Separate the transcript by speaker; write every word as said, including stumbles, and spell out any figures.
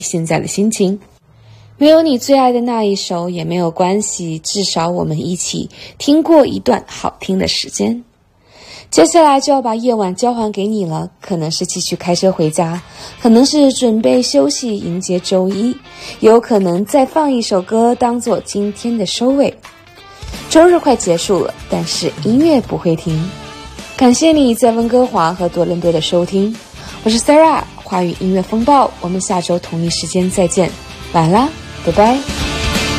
Speaker 1: 现在的心情。没有你最爱的那一首也没有关系，至少我们一起听过一段好听的时间。接下来就要把夜晚交还给你了，可能是继续开车回家，可能是准备休息迎接周一，也有可能再放一首歌当做今天的收尾。周日快结束了，但是音乐不会停。感谢你在温哥华和多伦多的收听，我是 Sarah， 华语音乐风暴，我们下周同一时间再见，晚啦，拜拜。